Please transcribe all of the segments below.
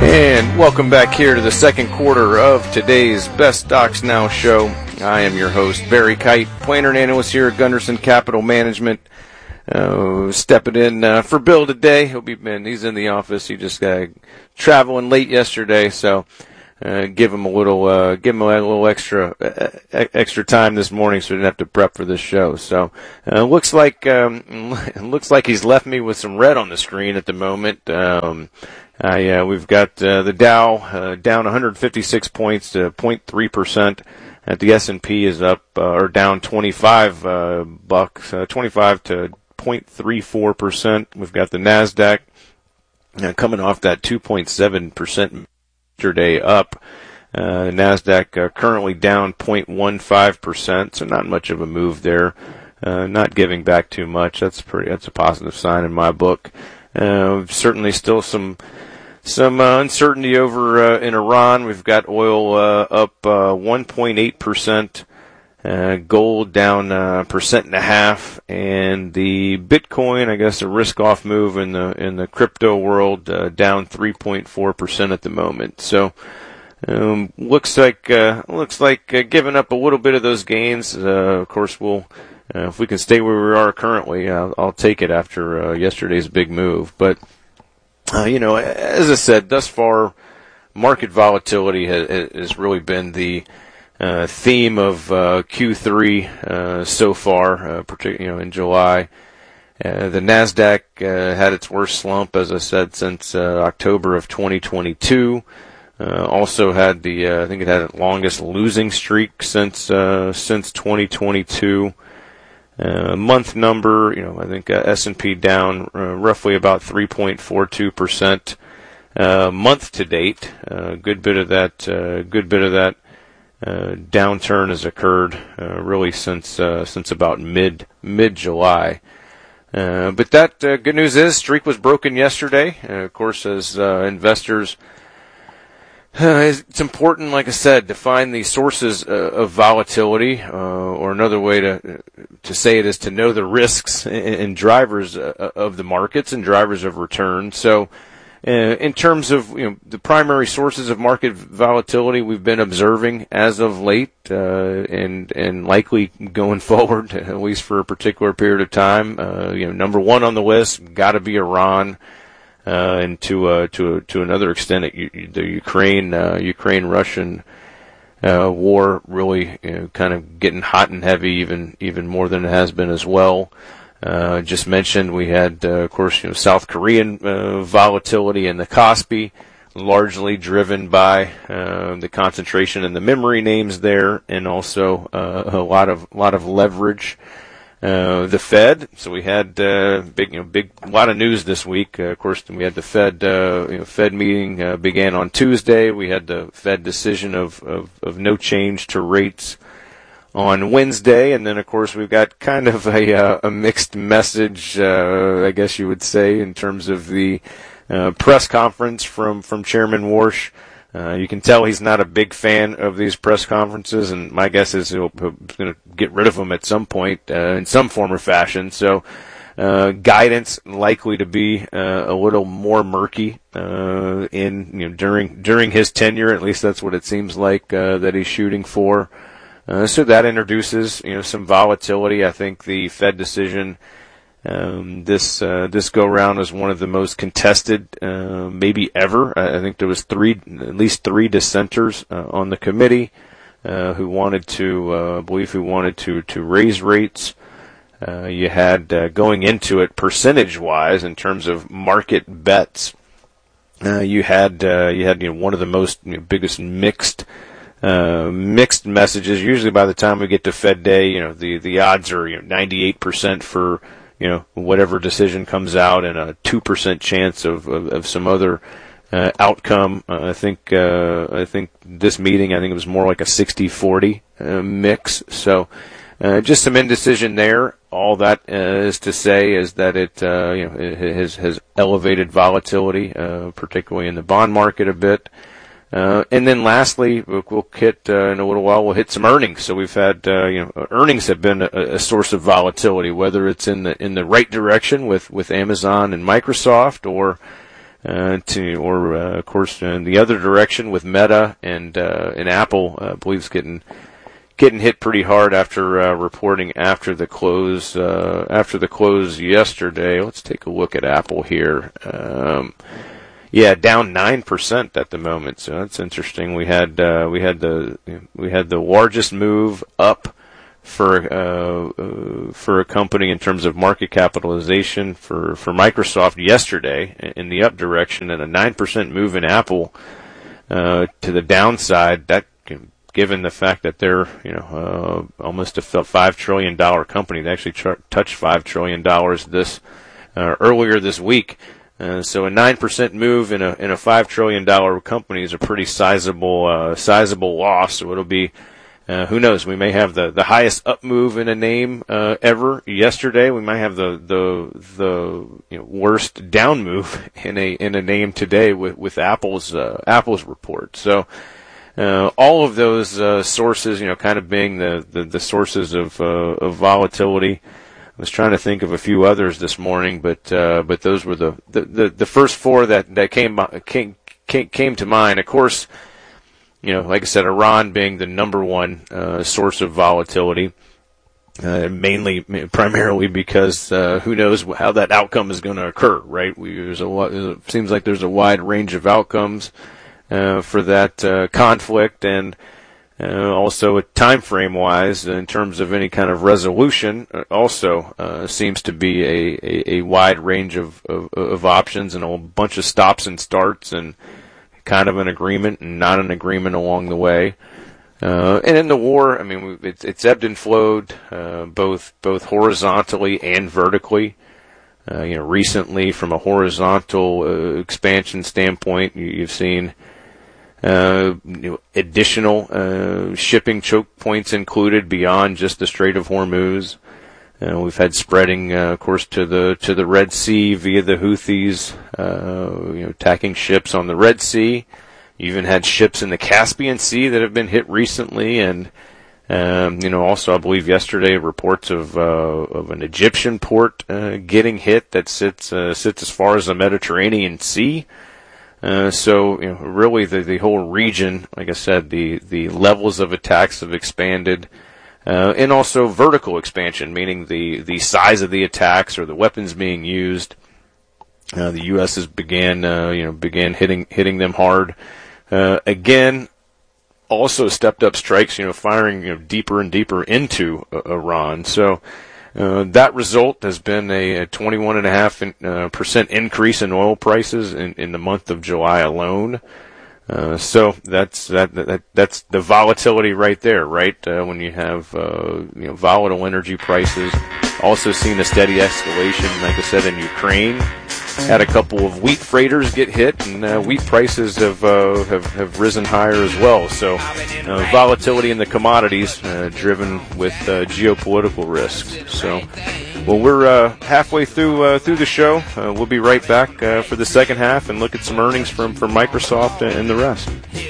And welcome back here to the second quarter of today's Best Stocks Now show. I am your host, Barry Kite, planner and analyst here at Gunderson Capital Management. Stepping in for Bill today. He's in the office. He just got traveling late yesterday, so give him a little extra time this morning, so he didn't have to prep for this show. So looks like he's left me with some red on the screen at the moment. We've got the Dow down 156 points to 0.3%. The S&P is up or down 25 25 to 0.34%. We've got the Nasdaq coming off that 2.7% day up. Nasdaq currently down 0.15%, so not much of a move there. Not giving back too much. That's a positive sign in my book. Certainly still some uncertainty over in Iran. We've got oil up 1.8%, gold down 1.5%, and the Bitcoin, I guess, a risk-off move in the crypto world, down 3.4% at the moment. So looks like giving up a little bit of those gains. Of course, we'll if we can stay where we are currently, I'll take it after yesterday's big move. But as I said, thus far, market volatility has really been the theme of Q3 so far, particularly in July. The Nasdaq had its worst slump, as I said, since October of 2022. Also had I think it had its longest losing streak since 2022. Month number, I think S&P down roughly about 3.42%. Month to date, good bit of that downturn has occurred really since about mid July. But that good news is streak was broken yesterday. Of course, as investors, it's important, like I said, to find the sources of volatility, or another way to say it is to know the risks and drivers of the markets and drivers of return. So, in terms of the primary sources of market volatility we've been observing as of late, and likely going forward, at least for a particular period of time, number one on the list got to be Iran. And to another extent, the Ukraine-Russian war really kind of getting hot and heavy, even more than it has been as well. Just mentioned we had, of course, South Korean volatility in the Kospi, largely driven by the concentration in the memory names there, and also a lot of leverage. The Fed. So we had big lot of news this week. Of course, we had the Fed meeting began on Tuesday. We had the Fed decision of no change to rates on Wednesday, and then of course we've got kind of a mixed message, I guess you would say, in terms of the press conference from Chairman Warsh. You can tell he's not a big fan of these press conferences, and my guess is he's going to get rid of them at some point in some form or fashion. So guidance likely to be a little more murky during his tenure. At least that's what it seems like that he's shooting for. So that introduces some volatility. I think the Fed decision this go round is one of the most contested maybe ever. I think there was at least three dissenters on the committee who wanted to raise rates. You had going into it percentage wise in terms of market bets. You had one of the most biggest mixed messages. Usually by the time we get to Fed Day, the odds are 98% for whatever decision comes out, and a 2% chance of some other outcome. I think this meeting, it was more like a 60-40 mix. So just some indecision there. All that is to say is that it has elevated volatility, particularly in the bond market a bit. And then lastly, we'll hit in a little while. We'll hit some earnings. So we've had earnings have been a source of volatility, whether it's in the right direction with Amazon and Microsoft, or of course, in the other direction with Meta and Apple, I believe is getting hit pretty hard after reporting after the close yesterday. Let's take a look at Apple here. Down 9% at the moment, so that's interesting. We had the largest move up for a company in terms of market capitalization for Microsoft yesterday in the up direction, and a 9% move in Apple to the downside. That, given the fact that they're almost a $5 trillion company, they actually touched $5 trillion earlier this week. So a 9% move in a $5 trillion company is a pretty sizable loss. So it'll be, who knows? We may have the highest up move in a name ever. Yesterday, we might have the worst down move in a name today with Apple's report. So all of those sources, kind of being the sources of volatility. I was trying to think of a few others this morning, but those were the first four that came to mind. Of course, like I said, Iran being the number one source of volatility, primarily because who knows how that outcome is going to occur, right? It seems like there's a wide range of outcomes for that conflict, and also time frame wise, in terms of any kind of resolution, also seems to be a wide range of options, and a bunch of stops and starts, and kind of an agreement and not an agreement along the way. And in the war, I mean, it's ebbed and flowed both horizontally and vertically. Recently, from a horizontal expansion standpoint, you've seen additional shipping choke points included beyond just the Strait of Hormuz. We've had spreading, of course, to the Red Sea via the Houthis, attacking ships on the Red Sea. You even had ships in the Caspian Sea that have been hit recently, and also I believe yesterday reports of an Egyptian port getting hit that sits as far as the Mediterranean Sea. So really the whole region, like I said, the levels of attacks have expanded, and also vertical expansion, meaning the size of the attacks or the weapons being used. The U.S. has began hitting them hard. Again, also stepped up strikes, firing deeper and deeper into Iran. So that result has been a 21.5% increase in oil prices in the month of July alone. So that's the volatility right there, right? When you have volatile energy prices, also seen a steady escalation, like I said, in Ukraine. Had a couple of wheat freighters get hit, and wheat prices have risen higher as well. So volatility in the commodities, driven with geopolitical risks. So, well, we're halfway through the show. We'll be right back for the second half and look at some earnings from Microsoft and the rest.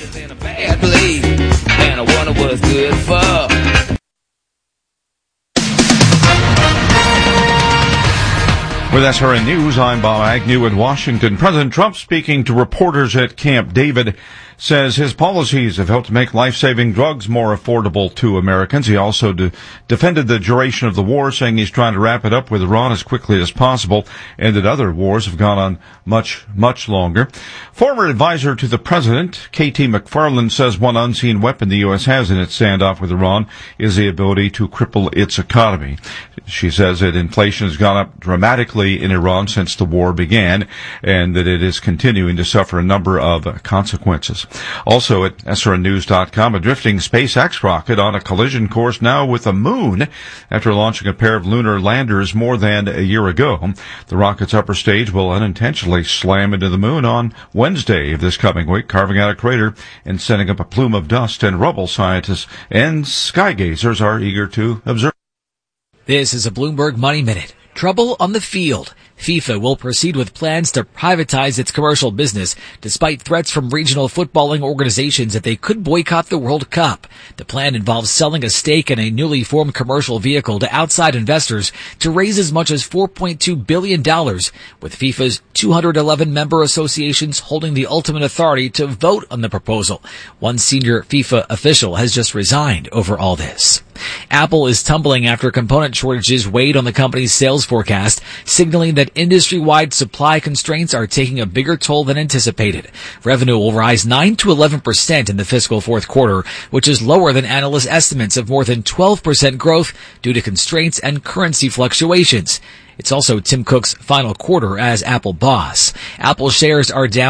With SRN News, I'm Bob Agnew in Washington. President Trump, speaking to reporters at Camp David, says his policies have helped make life-saving drugs more affordable to Americans. He also defended the duration of the war, saying he's trying to wrap it up with Iran as quickly as possible, and that other wars have gone on much, much longer. Former advisor to the president, K.T. McFarland, says one unseen weapon the U.S. has in its standoff with Iran is the ability to cripple its economy. She says that inflation has gone up dramatically in Iran since the war began, and that it is continuing to suffer a number of consequences. Also at SRNnews.com, a drifting SpaceX rocket on a collision course now with the moon after launching a pair of lunar landers more than a year ago. The rocket's upper stage will unintentionally slam into the moon on Wednesday of this coming week, carving out a crater and sending up a plume of dust and rubble. Scientists and skygazers are eager to observe. This is a Bloomberg Money Minute. Trouble on the field. FIFA will proceed with plans to privatize its commercial business, despite threats from regional footballing organizations that they could boycott the World Cup. The plan involves selling a stake in a newly formed commercial vehicle to outside investors to raise as much as $4.2 billion, with FIFA's 211 member associations holding the ultimate authority to vote on the proposal. One senior FIFA official has just resigned over all this. Apple is tumbling after component shortages weighed on the company's sales forecast, signaling that industry-wide supply constraints are taking a bigger toll than anticipated. Revenue will rise 9 to 11% in the fiscal fourth quarter, which is lower than analyst estimates of more than 12% growth due to constraints and currency fluctuations. It's also Tim Cook's final quarter as Apple boss. Apple shares are down